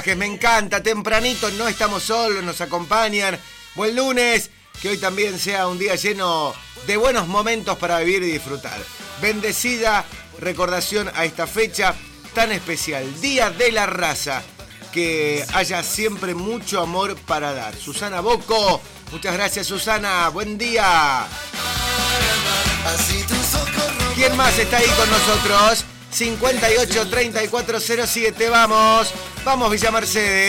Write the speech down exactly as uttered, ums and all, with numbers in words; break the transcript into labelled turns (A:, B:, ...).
A: Que me encanta, tempranito, no estamos solos, nos acompañan. Buen lunes, que hoy también sea un día lleno de buenos momentos para vivir y disfrutar. Bendecida recordación a esta fecha tan especial, Día de la Raza. Que haya siempre mucho amor para dar. Susana Bocco, muchas gracias Susana, buen día. ¿Quién más está ahí con nosotros? cincuenta y ocho, treinta y cuatro cero siete, vamos, vamos Villa Mercedes.